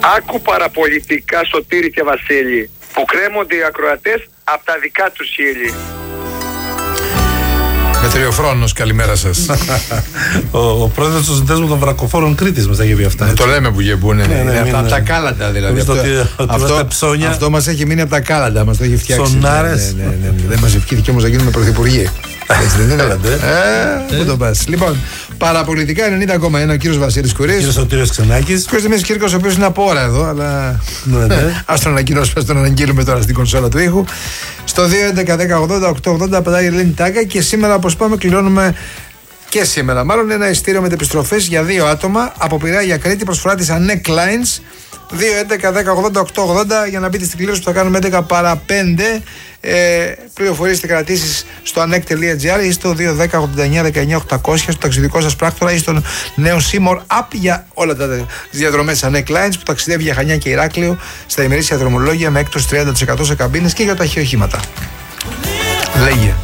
Άκου παραπολιτικά, Σωτήρη και Βασίλη, που κρέμονται οι ακροατές από τα δικά τους χείλη. Μετριοφρόνος, καλημέρα σας. Ο πρόεδρος του Συνδέσμου των Βρακοφόρων Κρήτης μας τα είχε πει αυτά. Το λέμε που γεμπούνε. Από τα κάλαντα δηλαδή. Αυτό μας έχει μείνει από τα κάλαντα, μας το έχει φτιάξει. Σονάρες. Δεν μας ευχήθηκε όμως να γίνουμε πρωθυπουργοί. Έτσι δεν είναι? Πού το πας? Λοιπόν, παραπολιτικά 90,1 ο κύριος Βασίλης Κουρής. Κύριος Σωτήριος Ξενάκης. Κύριος Δημήτρης Κύρκος, ο οποίος είναι από ώρα εδώ, αλλά ας τον ανακοινώσουμε, ας τον αναγγείλουμε τώρα στην κονσόλα του ήχου. Στο 2.11.10.80.880 πατάει η Ελένη Τάγκα και σήμερα, όπως πάμε, κληρώνουμε και σήμερα μάλλον ένα ειστήριο μετεπιστροφές για 2 άτομα από Πειραιά για Κρήτη, προσφορά της Anec Lines. 2.11.10.80.880 για να μπείτε στην κλήρωση που θα κάνουμε 11 παρά 5. Πληροφορίες και κρατήσεις στο anec.gr ή στο 2.10.89.19.800 στο ταξιδικό σας πράκτορα ή στο νέο Seymour App για όλα τα διαδρομές Anec Lines που ταξιδεύει για Χανιά και Ηράκλειο στα ημερήσια δρομολόγια με έκπτωση 30% σε καμπίνες και για τα οχήματα. Λέγε.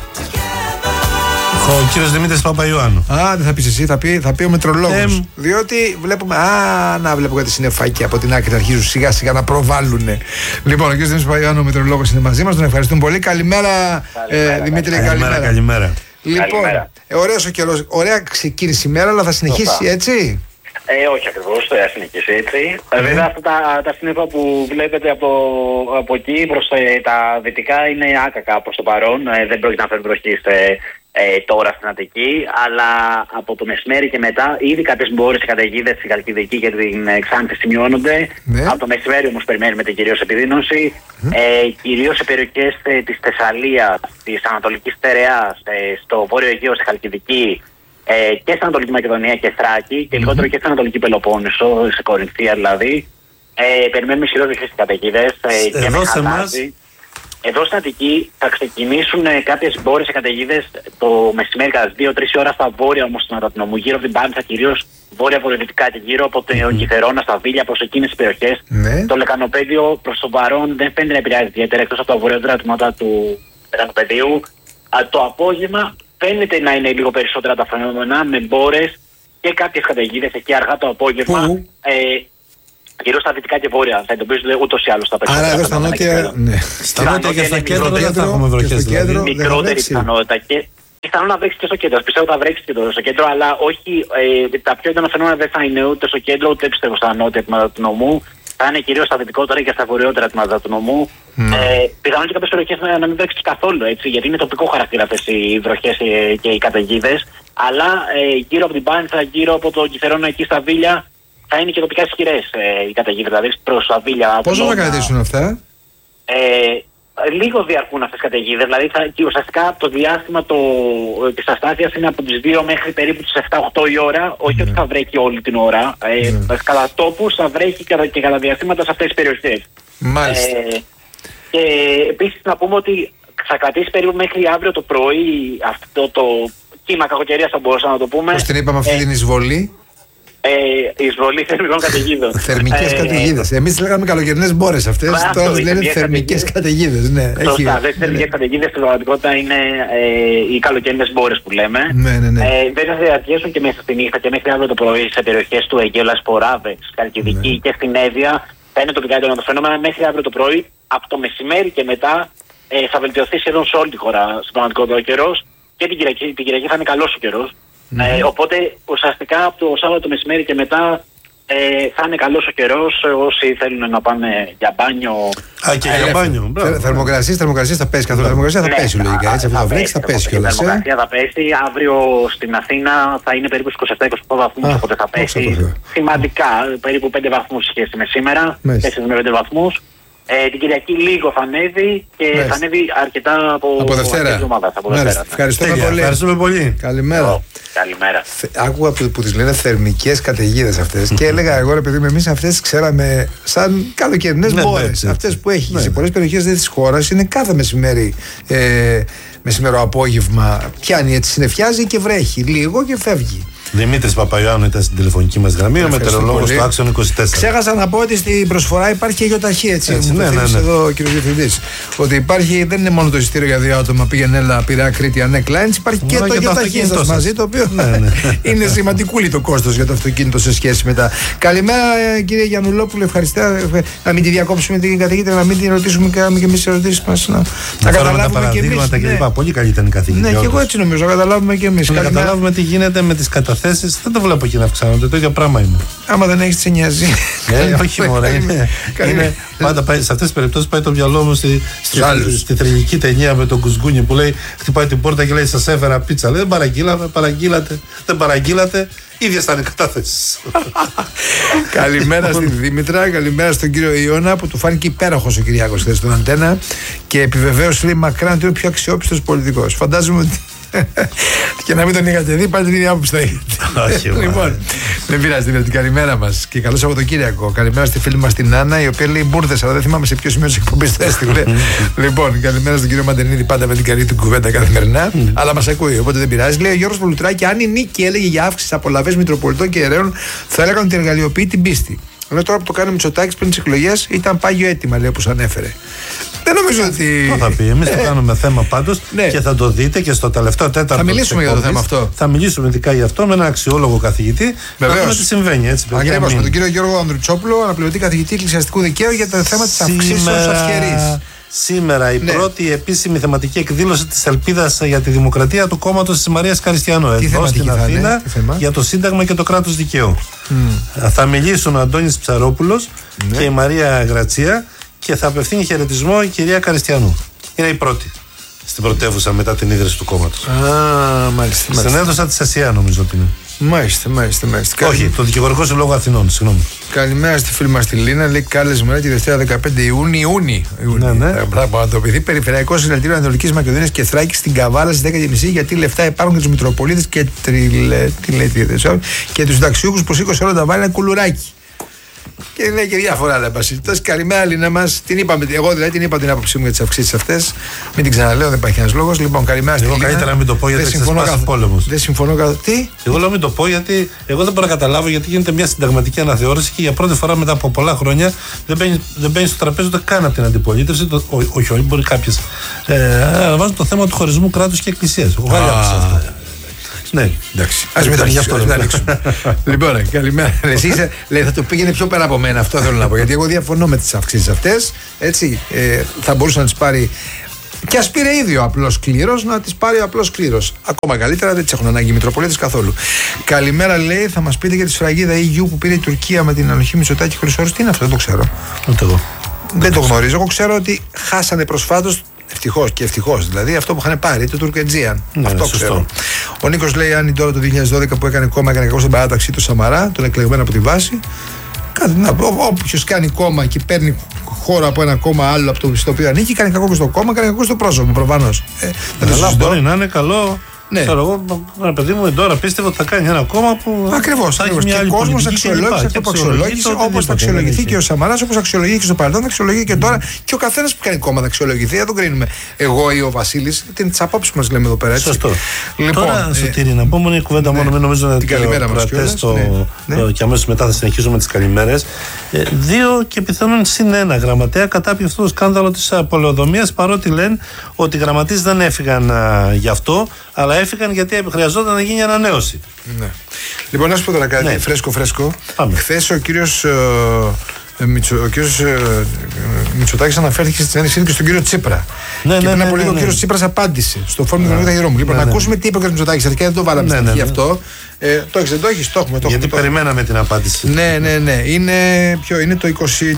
Ο κύριος Δημήτρης Παπαϊωάννου. Δεν θα πεις εσύ, θα πει ο μετρολόγος. Διότι βλέπουμε. Βλέπω κάτι συννεφάκια από την άκρη, αρχίζουν σιγά σιγά να προβάλλουν. Λοιπόν, ο κύριος Δημήτρης Παπαϊωάννου, ο μετρολόγος, είναι μαζί μας. Τον ευχαριστούμε πολύ. Καλημέρα, Δημήτρη. Καλημέρα. Λοιπόν, ωραίος ο καιρός. Ωραία ξεκίνησε η μέρα, αλλά θα συνεχίσει έτσι. Όχι ακριβώς, θα συνεχίσει έτσι. Βέβαια αυτά τα σύννεφα που βλέπετε από εκεί προς τα δυτικά είναι άκακα προς το παρόν. Δεν πρόκειται να φέρουν βροχή τώρα στην Αττική, αλλά από το μεσημέρι και μετά ήδη κάποιες μπόρες καταιγίδες στη Χαλκιδική και την Ξάνθη σημειώνονται. Από το μεσημέρι όμως περιμένουμε την κυρίως επιδείνωση. Κυρίως σε περιοχές της Θεσσαλίας, της Ανατολικής Στερεάς, στο Βόρειο Αιγαίο, στη Χαλκιδική, και στην Ανατολική Μακεδονία και Θράκη και λιγότερο και στην Ανατολική Πελοπόννησο, σε Κορινθία δηλαδή. Περιμένουμε ισχυρότερες καταιγίδες και με χαλάζι. Εδώ στην Αττική θα ξεκινήσουν κάποιες μπόρες και καταιγίδες το μεσημέρι κατά 2-3 ώρα στα βόρεια όμως του Ανατολικού, γύρω από την Πάνθα, κυρίως βόρεια-βορειοδυτικά και γύρω από το Κιθερώνα, στα Βίλια, προς εκείνες τις περιοχές. Το λεκανοπέδιο προς το παρόν δεν φαίνεται να επηρεάζει ιδιαίτερα εκτός από τα βορειότερα τμήματα του λεκανοπεδίου. Το απόγευμα φαίνεται να είναι λίγο περισσότερα τα φαινόμενα με μπόρες και κάποιες καταιγίδες εκεί αργά το απόγευμα. Κυρίως στα δυτικά και βόρεια θα εντοπίζονται ούτως ή άλλως τα περισσότερα. Άρα εδώ στα νότια, στα νότια και στα κέντρα δεν θα έχουμε βροχές. Μικρότερη πιθανότητα και πιθανόν να βρέξει και στο κέντρο. Πιστεύω ότι θα βρέξει και στο κέντρο, αλλά όχι, τα πιο έντονα φαινόμενα δεν θα είναι ούτε στο κέντρο ούτε πιστεύω στα νότια τμήματα του νομού. Θα είναι κυρίως στα δυτικότερα και στα βορειότερα τμήματα του νομού. Πιθανόν και κάποιες περιοχές να μην βρέξει καθόλου έτσι, γιατί είναι τοπικό χαρακτήρα αυτές οι βροχές και οι καταιγίδες. Αλλά γύρω από την Πάνθα, γύρω από το Κιθερώνα εκεί στα Βίλια, θα είναι και τοπικά ισχυρές οι καταιγίδες, δηλαδή προς τα Βίλια. Πόσο θα κρατήσουν αυτά? Λίγο διαρκούν αυτές τις καταιγίδες, δηλαδή και ουσιαστικά το διάστημα της αστάθειας είναι από τις 2 μέχρι περίπου τις 7-8 η ώρα, όχι ότι θα βρέχει όλη την ώρα. Κατά τόπους θα βρέχει και κατά διαστήματα σε αυτές τις περιοχές. Μάλιστα. Και επίσης να πούμε ότι θα κρατήσει περίπου μέχρι αύριο το πρωί αυτό το κύμα κακοκαιρίας, θα μπορούσαμε να το πούμε. Πώς την είπαμε αυτή την εισβολή? Εισβολή θερμικών καταιγίδων. Θερμικές καταιγίδες. Εμείς λέγαμε καλοκαιρινές μπόρες αυτές. Τώρα λένε θερμικές καταιγίδες. Ναι, σωστά. Δεν θερμικές καταιγίδες στην πραγματικότητα είναι οι καλοκαιρινές μπόρες που λέμε. Δεν θα διαρκέσουν και μέσα στη νύχτα και μέχρι αύριο το πρωί σε περιοχές του Αιγαίου, Λασποράβε, Χαλκιδική και στην Εύβοια. Θα είναι τοπικά έντονα το φαινόμενο. Μέχρι αύριο το πρωί, από το μεσημέρι και μετά, θα βελτιωθεί σχεδόν σε όλη τη χώρα στην πραγματικότητα ο καιρός και την Κυριακή θα είναι καλός ο καιρός. Οπότε ουσιαστικά από το Σάββατο το μεσημέρι και μετά θα είναι καλός ο καιρός όσοι θέλουν να πάνε για μπάνιο. Και για μπάνιο. Θερμοκρασίες θα πέσει καθόλου. Θερμοκρασία θα πέσει λογικά. Έτσι, θα βρέξει, θα πέσει κιόλας. Η θερμοκρασία θα πέσει. Αύριο στην Αθήνα θα είναι περίπου 27-28 βαθμούς. Οπότε θα πέσει σημαντικά. Περίπου 5 βαθμούς σχέση με σήμερα. 4 με 5 βαθμούς. Την Κυριακή λίγο θα ανέβει και θα ανέβει αρκετά από Δευτέρα. Ευχαριστούμε πολύ. Καλημέρα. Καλημέρα. Άκουγα που τις λένε θερμικές καταιγίδες αυτές και έλεγα εγώ ρε παιδί μου, εμείς αυτές ξέραμε σαν καλοκαιρινές μπόρες. Αυτές που έχει σε πολλές περιοχές της χώρας είναι κάθε μεσημέρι. Μεσημέρο απόγευμα πιάνει έτσι, συννεφιάζει και βρέχει λίγο και φεύγει. Δημήτρης Παπαϊωάννου ήταν στην τηλεφωνική μας γραμμή, ο μετεωρολόγος του Άξιον 24. Ξέχασα να πω ότι στην προσφορά υπάρχει και γιοταχή, έτσι. Έτσι, μου το θύμισε εδώ ο κ. Διευθυντής. Ότι υπάρχει, δεν είναι μόνο το εισιτήριο για 2 άτομα, πήγαινε έλα, Πειραιά, Κρήτη, Ανέ Κλάινς, υπάρχει και το γιοταχή σας μαζί, το οποίο είναι σημαντικούλη το κόστος για το αυτοκίνητο σε σχέση με τα. Καλημέρα, κύριε Γιαννουλόπουλο, ευχαριστώ. Να μην τη διακόψουμε την καθηγήτρια, να μην την ρωτήσουμε και εμείς τις ερωτήσεις μας. Να καταλάβουμε και εμείς. Πολύ καλή ήταν η καθηγήτρια. Ναι, και εγώ έτσι νομίζω, να καταλάβουμε και εμείς. Να καταλάβουμε τι γίνεται με τις καταθέσεις, δεν το βλέπω εκεί να αυξάνονται. Το ίδιο πράγμα είναι. Άμα δεν έχεις, σε νοιάζει. Όχι μόνο. Πάντα πάει, σε αυτές τις περιπτώσεις πάει το μυαλό μου στη θρυλική ταινία με τον Κουσκούνι που λέει, χτυπάει την πόρτα και λέει σας έφερα πίτσα. Λέει δεν παραγγείλατε. Ίδιες ήταν οι κατάθεσεις. Καλημέρα στην Δήμητρα, καλημέρα στον κύριο Ιώνα που του φάνηκε υπέροχος ο Κυριάκος χθες στον Αντένα και επιβεβαίωσε λέει μακράν ότι είναι ο πιο αξιόπιστος πολιτικός. Φαντάζομαι ότι. Και να μην τον είχατε δει, πάλι την ίδια άποψη θα έχετε. Λοιπόν, δεν πειράζει, την καλημέρα μας και καλό Σαββατοκύριακο. Καλημέρα στη φίλη μας την Άννα, η οποία λέει μπουρδες, αλλά δεν θυμάμαι σε ποιο σημείο της εκπομπής θα έστειλε. Λοιπόν, καλημέρα στον κύριο Μαντενίδη, πάντα με την καλή του κουβέντα καθημερινά. Αλλά μας ακούει, οπότε δεν πειράζει. Λέει ο Γιώργος Πολουτράκη, αν η νίκη έλεγε για αύξηση απολαβές Μητροπολιτών και Ιερέων, θα έλεγαν ότι εργαλειοποιεί την πίστη. Ενώ τώρα που το κάνει Μητσοτάκης πριν τις εκλογές ήταν πάγιο αίτημα, λέει, όπως ανέφερε. Δεν νομίζω ότι. Το θα πει. Εμείς το κάνουμε θέμα πάντως και θα το δείτε και στο τελευταίο τέταρτο. Θα μιλήσουμε για το θέμα αυτό. Θα μιλήσουμε ειδικά για αυτό με έναν αξιόλογο καθηγητή. Βεβαίως. Να δούμε τι συμβαίνει. Έτσι, ακριβώς. Με τον κύριο Γιώργο Ανδρουτσόπουλο, αναπληρωτή καθηγητή εκκλησιαστικού δικαίου για το θέμα της αυξήσεως αυχερής. Σήμερα η πρώτη επίσημη θεματική εκδήλωση της Ελπίδας για τη Δημοκρατία του κόμματος της Μαρίας Καριστιανού εδώ στην Αθήνα για το Σύνταγμα και το κράτος δικαίου. Θα μιλήσουν ο Αντώνης Ψαρόπουλος και η Μαρία Γρατσία και θα απευθύνει χαιρετισμό η κυρία Καριστιανού. Είναι η πρώτη στην πρωτεύουσα μετά την ίδρυση του κόμματος. Μάλιστα. Στην αίθουσα της Ασία νομίζω ότι είναι. Μάλιστα. Όχι, το Δικηγορικό Συλλόγο Αθηνών, συγγνώμη. Καλημέρα στη φίλη μας τη Λίνα. Λέει κάλεσμα τη Δευτέρα 15 Ιούνιου. Πραγματοποιηθεί Περιφερειακό Συνελτήριο Ανατολικής Μακεδονίας και Θράκης στην Καβάλα στις 10.30 γιατί λεφτά υπάρχουν και τους Μητροπολίτες και τους συνταξιούχους που σήκωσε όλο τα βάλει ένα κουλουράκι. Και λέει και διάφορα άλλα. Καλημέρα, Λίνα μας. Εγώ δηλαδή την είπα την άποψή μου για τις αυξήσεις αυτές. Μην την ξαναλέω, δεν υπάρχει ένας λόγος. Λοιπόν, καλημέρα στην Λίνα. Εγώ καλύτερα να μην το πω γιατί θα σπάσει πόλεμος. Δεν συμφωνώ καθόλου. Τι? Εγώ λέω μην το πω γιατί εγώ δεν μπορώ να καταλάβω γιατί γίνεται μια συνταγματική αναθεώρηση και για πρώτη φορά μετά από πολλά χρόνια δεν μπαίνει στο τραπέζι ούτε καν από την αντιπολίτευση. Όχι, μπορεί κάποιες. Βάζουν το θέμα του χωρισμού κράτους και εκκλησίας. Εγώ δεν αυτό. Ναι, εντάξει. Ας μην το ανοίξουμε. Λοιπόν, καλημέρα. Εσύ λέει, θα το πήγαινε πιο πέρα από μένα, αυτό θέλω να πω. Γιατί εγώ διαφωνώ με τις αυξήσεις αυτές. Έτσι, θα μπορούσε να τις πάρει. Και ας πήρε ίδιο απλός κλήρος, να τις πάρει ο απλός κλήρος. Ακόμα καλύτερα, δεν τις έχουν ανάγκη οι Μητροπολίτες καθόλου. Καλημέρα, λέει, θα μας πείτε για τη σφραγίδα EU που πήρε η Τουρκία με την ανοχή Μητσοτάκη χωρίς όρους. Τι είναι αυτό, δεν το ξέρω. Ούτε εγώ. Δεν το γνωρίζω. Εγώ ξέρω ότι χάσανε προσφάτως. Ευτυχώς δηλαδή αυτό που είχαν πάρει, το Τουρκετζίαν. Αυτό σωστό. ξέρω. Ο Νίκος λέει: αν τώρα το 2012 που έκανε κόμμα, έκανε κακό στην παράταξη του Σαμαρά, τον εκλεγμένο από τη βάση. Όποιος κάνει κόμμα και παίρνει χώρα από ένα κόμμα άλλο από το στο οποίο ανήκει, κάνει κακό και στο κόμμα, κάνει κακό στο πρόσωπο προφανώς. Αλλά μπορεί να είναι καλό. Ναι. Ξέρω εγώ, ένα παιδί μου τώρα πίστευε ότι θα κάνει ένα κόμμα που. Ακριβώς. Και ο κόσμος αξιολόγησε αυτό που αξιολόγησε, όπως θα αξιολογηθεί και ο Σαμαράς, όπως αξιολογεί και στο παρελθόν, θα αξιολογεί και τώρα. Και ο καθένας που κάνει κόμμα θα αξιολογηθεί. Δεν τον κρίνουμε εγώ ή ο Βασίλης. Τις απόψεις μας λέμε εδώ πέρα. Έτσι. Σωστό. Λοιπόν, τώρα, Σωτήρη, να πω μόνο μια κουβέντα μόνο, μην νομίζω να την καλημέρα μας. Και αμέσως μετά θα συνεχίσουμε τις καλημέρες. 2 και πιθανόν συν 1 γραμματέα κατάπιε αυτό το σκάνδαλο της πολεοδομίας, παρότι λένε ότι οι γραμματείς δεν έφυγαν γι' αυτό, αλλά έφυγαν γιατί χρειαζόταν να γίνει ανανέωση. Ναι. Λοιπόν, να σου πω τώρα κάτι φρέσκο. Χθες ο κύριος Μητσοτάκης αναφέρθηκε στην ένδειξη και στον κύριο Τσίπρα. Και πριν από λίγο ο κύριος Τσίπρας απάντησε στο φόρμα του Δημοκρατικού Ταχυδρόμου. Λοιπόν, να ακούσουμε τι είπε ο κύριος Μητσοτάκης. Αρχικά δεν το βάλαμε στην αρχή αυτό. Το έχεις, δεν το έχεις, το έχουμε. Γιατί περιμέναμε την απάντηση. Ναι. Είναι το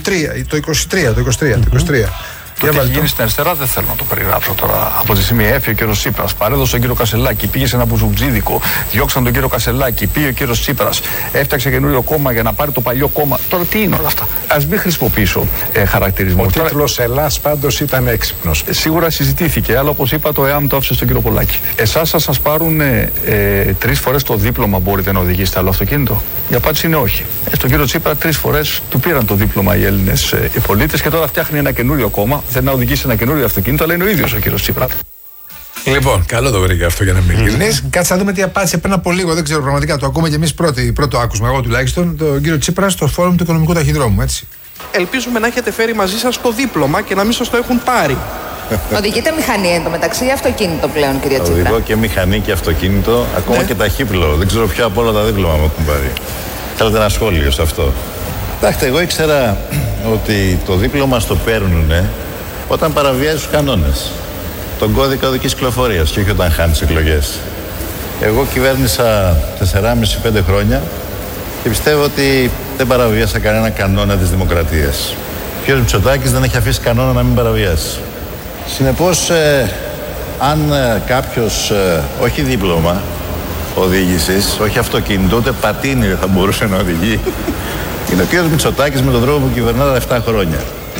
23. Τι έχει γίνει στην αριστερά δεν θέλω να το περιγράψω τώρα. Από τη στιγμή έφυγε ο κύριος Τσίπρας, παρέδωσε τον κύριο Κασελάκη, πήγε σε ένα μπουζουτζίδικο, διώξαν τον κύριο Κασελάκη, πήγε ο κύριος Τσίπρας, έφτιαξε καινούριο κόμμα για να πάρει το παλιό κόμμα. Τώρα τι είναι όλα αυτά. Ας μην χρησιμοποιήσω χαρακτηρισμό. Ο τίτλος Ελλάς πάντως ήταν έξυπνος. Σίγουρα συζητήθηκε, αλλά όπως είπα το ΕΑΜ το άφησε στον κύριο Πολάκη. Εσάς θα σας πάρουν 3 φορές το δίπλωμα, μπορείτε να οδηγήσετε άλλο αυτοκίνητο. Η απάντηση είναι όχι. Στον κύριο Τσίπρα 3 φορές του πήραν το δίπλωμα οι Έλληνες οι πολίτες και τώρα φτιάχνει ένα καινούριο κόμμα. Θέλει να οδηγήσει ένα καινούριο αυτοκίνητο, αλλά είναι ο ίδιος ο κύριος Τσίπρα. Λοιπόν, καλό το βρήκα αυτό για να μην ειλικρινείς. Κάτσε να δούμε τι απάντησε πριν από λίγο. Δεν ξέρω πραγματικά. Το ακούμε και εμείς πρώτο άκουσμα, εγώ τουλάχιστον, τον κύριο Τσίπρα στο φόρουμ του Οικονομικού Ταχυδρόμου. Έτσι. Ελπίζουμε να έχετε φέρει μαζί σας το δίπλωμα και να μην σας το έχουν πάρει. Οδηγείτε μηχανή εντωμεταξύ ή αυτοκίνητο πλέον, κυρία Τσίπρα? Οδηγώ και μηχανή και αυτοκίνητο, ακόμα και ταχύπλο. Δεν ξέρω ποιο από όλα τα δίπλωμα μου έχουν πάρει. Θέλετε ένα σχόλιο σε αυτό? Κοιτάξτε, εγώ ήξερα ότι το δίπλωμα στο παίρνουνε όταν παραβιάζει τους κανόνες. Τον κώδικα οδικής κυκλοφορίας και όχι όταν χάνεις εκλογές. Εγώ κυβέρνησα 4,5-5 χρόνια και πιστεύω ότι δεν παραβίασα κανένα κανόνα της δημοκρατίας. Ο κ. Μητσοτάκης δεν έχει αφήσει κανόνα να μην παραβιάσει. Συνεπώς, αν κάποιος όχι δίπλωμα οδήγησης, όχι αυτοκίνητο, ούτε πατίνι δεν θα μπορούσε να οδηγεί, είναι ο κ. Μητσοτάκης με τον τρόπο που κυβερνά τα 7 χρόνια.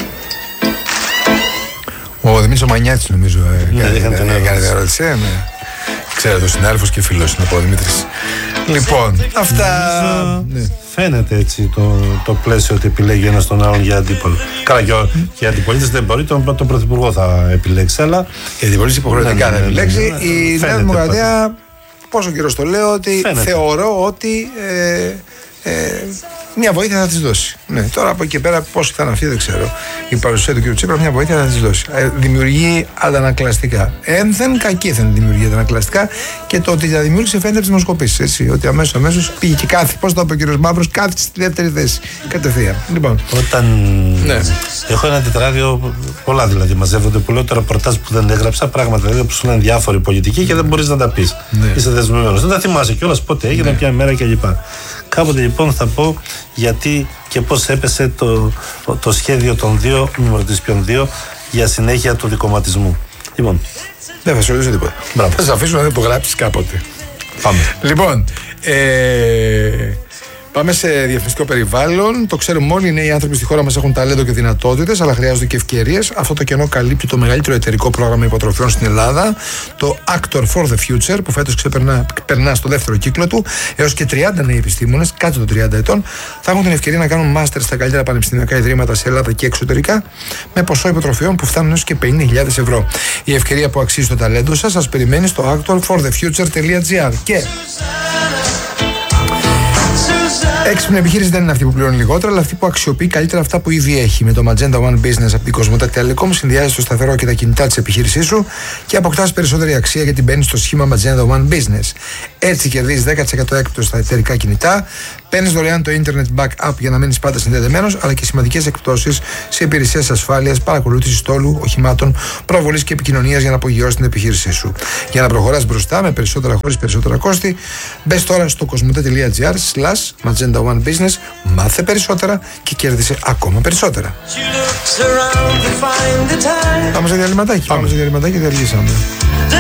Ο Δημήτρης Μανιάτης νομίζω έκανε την ερώτηση. Ξέρετε, ο συνάδελφος και φίλος είναι ο Δημήτρης. Λοιπόν, αυτά. Φαίνεται έτσι το πλαίσιο ότι επιλέγει ένας τον άλλον για αντίπολο. Καλά, και οι αντιπολίτες δεν μπορεί, τον Πρωθυπουργό θα επιλέξει, αλλά. Οι αντιπολίτες υποχρεωτικά θα επιλέξει. Η Νέα Δημοκρατία, πόσο καιρό το λέω, ότι θεωρώ ότι μια βοήθεια θα της δώσει. Ναι, τώρα από εκεί και πέρα πώς θα είναι αυτή δεν ξέρω. Η παρουσία του κ. Τσίπρα μια βοήθεια θα της δώσει. Δημιουργεί αντανακλαστικά. Ένθεν κακήθεν δημιουργεί αντανακλαστικά και το ότι τα δημιούργησε φαίνεται από τις δημοσκοπήσεις. Έτσι, ότι αμέσως πήγε και κάθε, πώς το είπε ο κ. Μαύρος, κάθισε στη δεύτερη θέση. Κατευθείαν. Λοιπόν. Όταν. Ναι. Έχω ένα τετράδιο, πολλά δηλαδή μαζεύονται, που λέω το ρεπορτάζ που δεν έγραψα, πράγματα δηλαδή που σου λένε διάφοροι πολιτικοί και δεν μπορείς να τα πεις. Ναι. Είσαι δεσμευμένος. Δεν τα θυμάσαι κιόλας ποτέ έγινε, ποια μέρα κλπ. Κάποτε λοιπόν θα πω γιατί και πώς έπεσε το σχέδιο των δύο, μην ρωτήσεις ποιον δύο, για συνέχεια του δικομματισμού. Λοιπόν. Δεν θα σου ρωτήσω τίποτα. Θα σε αφήσω να το γράψεις κάποτε. Πάμε. Λοιπόν, πάμε σε διαφημιστικό περιβάλλον. Το ξέρουμε όλοι, οι νέοι άνθρωποι στη χώρα μας έχουν ταλέντο και δυνατότητες, αλλά χρειάζονται και ευκαιρίες. Αυτό το κενό καλύπτει το μεγαλύτερο εταιρικό πρόγραμμα υποτροφιών στην Ελλάδα, το Actor for the Future, που φέτος περνά στο δεύτερο κύκλο του. Έως και 30 νέοι επιστήμονες, κάτω των 30 ετών, θα έχουν την ευκαιρία να κάνουν μάστερ στα καλύτερα πανεπιστημιακά ιδρύματα σε Ελλάδα και εξωτερικά, με ποσό υποτροφιών που φτάνουν έως και 50.000 ευρώ. Η ευκαιρία που αξίζει το ταλέντο σας περιμένει στο actorforthefuture.gr. Και έξυπνη επιχείρηση δεν είναι αυτή που πληρώνει λιγότερα, αλλά αυτή που αξιοποιεί καλύτερα αυτά που ήδη έχει. Με το Magenta One Business από την Cosmote Telecom συνδυάζει το σταθερό και τα κινητά της επιχείρησής σου και αποκτάς περισσότερη αξία γιατί μπαίνεις στο σχήμα Magenta One Business. Έτσι κερδίζεις 10% έκπτωση στα εταιρικά κινητά, παίρνεις δωρεάν το Internet Backup για να μένεις πάντα συνδεδεμένος, αλλά και σημαντικές εκπτώσεις σε υπηρεσίες ασφάλειας, παρακολούθησης στόλου, οχημάτων, προβολής και επικοινωνίας για να απογειώσεις την επιχείρησή σου. Για να προχωράς μπροστά με περισσότερα χωρίς περισσότερα κόστη, μπες τώρα στο cosmote.gr/Magenta One Business, μάθε περισσότερα και κέρδισε ακόμα περισσότερα. Πάμε σε διαλυματάκι. Πάμε σε διαλυματάκι, διαλύσαμε.